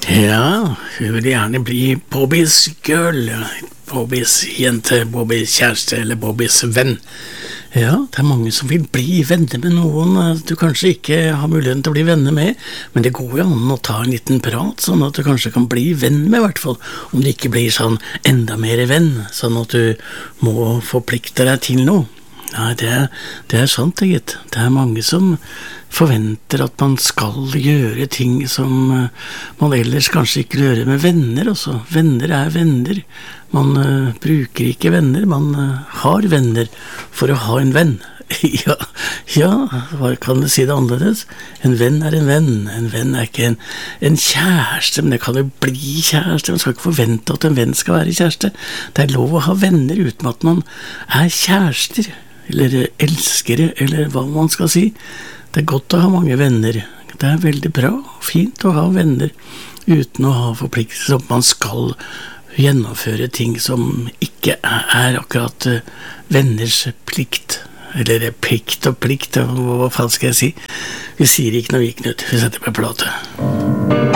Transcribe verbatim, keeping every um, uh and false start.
Ja, hun vil gjerne bli Bobbys girl, Bobbys jente, Bobbys kjæreste eller Bobbys venn. Ja, det er mange som vil bli venner med noen du kanskje ikke har muligheten til å bli venner med, men det går jo an å ta en liten prat, sånn at du kanskje kan bli venn med, i hvert fall, om det ikke blir sånn enda mer venn, sånn at du må forplikte deg til noe. Nei, det er, det er sant, det, gitt. Det er mange som forventer at man skal gjøre ting som uh, man ellers kanskje ikke gjør med venner også. Venner er venner. Man uh, bruker ikke venner, man uh, har venner for å ha en venn. ja, ja, hva kan du si det annerledes? En venn er en venn. En venn er ikke en, en kjæreste, men det kan jo bli kjæreste. Man skal ikke forvente at en venn skal være kjæreste. Det er lov å ha venner uten at man er kjærester, eller elskere, eller hva man skal si. Det er godt å ha mange venner. Det er veldig bra og fint å ha venner uten å ha forpliktelse om man skal gjennomføre ting som ikke er akkurat venners plikt. Eller plikt og plikt, hva faen skal jeg si? Vi sier ikke noe, vi, Knut. Vi setter på plate.